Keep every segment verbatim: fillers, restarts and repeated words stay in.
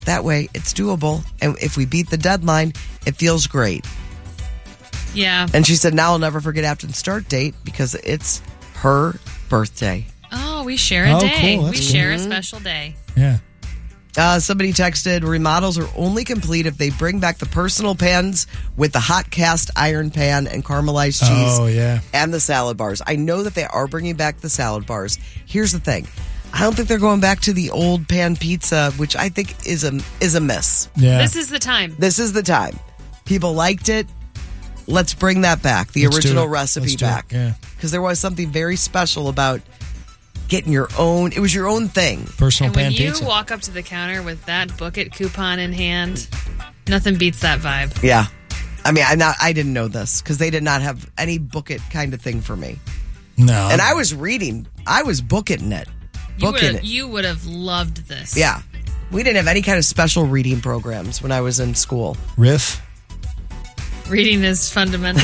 that way it's doable. And if we beat the deadline, it feels great. Yeah. And she said, now I'll never forget Afton's start date because it's her birthday. Oh, we share a Oh, day. cool. We That's share cool. a special day. Yeah. Uh, somebody texted, remodels are only complete if they bring back the personal pans with the hot cast iron pan and caramelized cheese Oh, yeah. and the salad bars. I know that they are bringing back the salad bars. Here's the thing. I don't think they're going back to the old pan pizza, which I think is a, is a miss. Yeah. This is the time. This is the time. People liked it. Let's bring that back, the Let's do original it. recipe Let's do it. back. Yeah. Because there was something very special about getting your own. It was your own thing. Personal And when pan you pizza. walk up to the counter with that Book It coupon in hand, nothing beats that vibe. Yeah. I mean, I not I didn't know this because they did not have any book it kind of thing for me. No. And I was reading. I was booking it. You Booking would it. you would have loved this. Yeah. We didn't have any kind of special reading programs when I was in school. Riff. Reading is fundamental.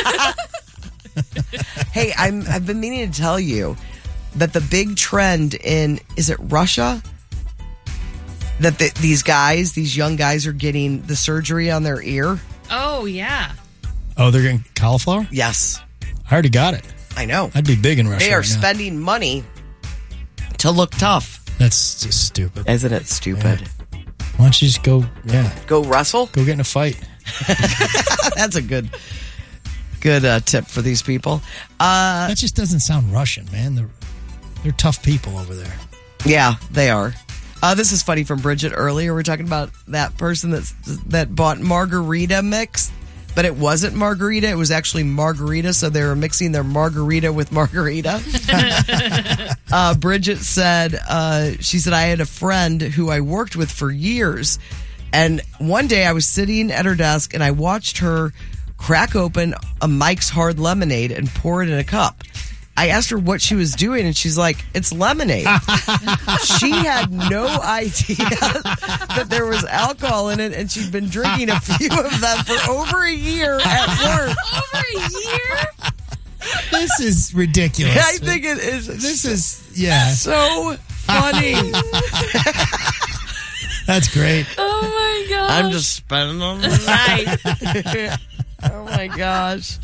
Hey, I'm, I've been meaning to tell you that the big trend in, is it Russia? That the, these guys, these young guys are getting the surgery on their ear? Oh, yeah. Oh, they're getting cauliflower? Yes. I already got it. I know. I'd be big in Russia. They are right now. spending money to look tough. That's just stupid. Isn't it stupid? Yeah. Why don't you just go, yeah, Go wrestle? go get in a fight? That's a good good uh, tip for these people. Uh, That just doesn't sound Russian, man. They're, they're tough people over there. yeah, they are. Uh, this is funny from Bridget earlier. We're talking about that person that's, that bought margarita mix, but it wasn't margarita. It was actually margarita, so they were mixing their margarita with margarita. uh, Bridget said, uh, she said, I had a friend who I worked with for years, and one day I was sitting at her desk and I watched her crack open a Mike's Hard Lemonade and pour it in a cup. I asked her what she was doing, and she's like, it's lemonade. She had no idea that there was alcohol in it, and she'd been drinking a few of them for over a year at work. Over a year? This is ridiculous. I think it is. This is, yeah, so funny. that's great. Oh, my God. I'm just spending on the night. Oh, my gosh.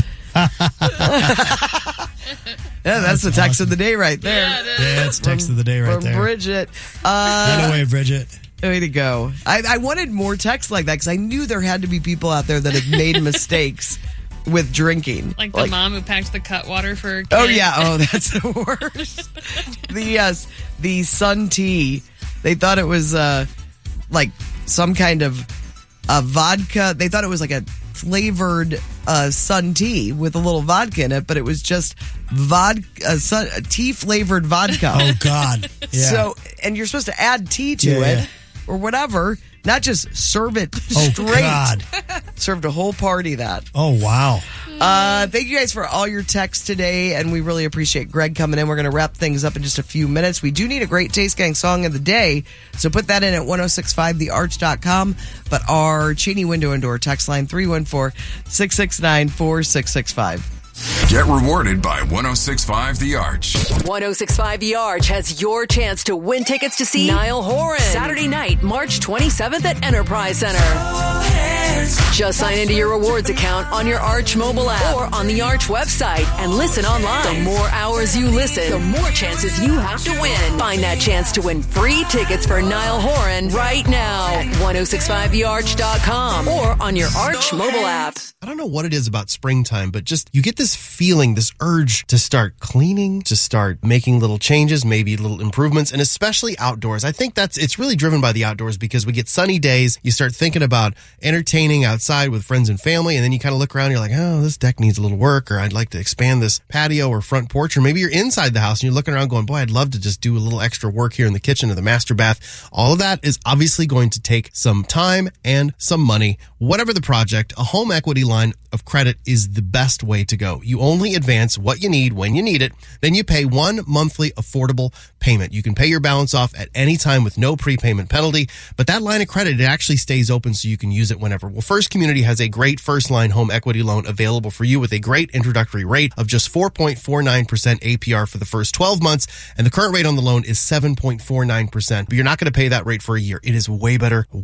Yeah, that's the text of the day right there. Yeah, it is. Yeah, that's text of the day right From there. Bridget. Uh, Get away, Bridget. Way to go. I, I wanted more texts like that because I knew there had to be people out there that had made mistakes with drinking. Like the mom who packed the cut water for her kid. Oh, yeah. Oh, that's the worst. the, yes, the Sun Tea. They thought it was uh, like some kind of uh, vodka. They thought it was like a flavored uh, Sun Tea with a little vodka in it, but it was just vodka, uh, sun, uh, tea flavored vodka. Oh, God. Yeah. So, and you're supposed to add tea to Yeah, it yeah. or whatever, not just serve it Oh, straight. God. Served a whole party that. Oh, wow. Uh, thank you guys for all your texts today, and we really appreciate Greg coming in. We're going to wrap things up in just a few minutes. We do need a great Taste Gang song of the day, so put that in at ten sixty-five the arch dot com. But our Cheney window and door text line three one four, six six nine, four six six five. Get rewarded by ten sixty-five The Arch. ten sixty-five The Arch has your chance to win tickets to see Niall Horan Saturday night, March twenty-seventh at Enterprise Center. Just sign into your rewards account on your Arch mobile app or on the Arch website and listen online. The more hours you listen, the more chances you have to win. Find that chance to win free tickets for Niall Horan right now at ten sixty-five the arch dot com or on your Arch mobile app. I don't know what it is about springtime, but just you get this feeling, this urge to start cleaning, to start making little changes, maybe little improvements, and especially outdoors. I think that's, it's really driven by the outdoors because we get sunny days. You start thinking about entertaining outside with friends and family, and then you kind of look around and you're like, oh, this deck needs a little work, or I'd like to expand this patio or front porch, or maybe you're inside the house and you're looking around going, boy, I'd love to just do a little extra work here in the kitchen or the master bath. All of that is obviously going to take some time and some money. Whatever the project, a home equity line of credit is the best way to go. You only advance what you need when you need it. Then you pay one monthly affordable payment. You can pay your balance off at any time with no prepayment penalty. But that line of credit, it actually stays open so you can use it whenever Well, First Community has a great first-line home equity loan available for you with a great introductory rate of just four point four nine percent A P R for the first twelve months, and the current rate on the loan is seven point four nine percent. But you're not going to pay that rate for a year. It is way better,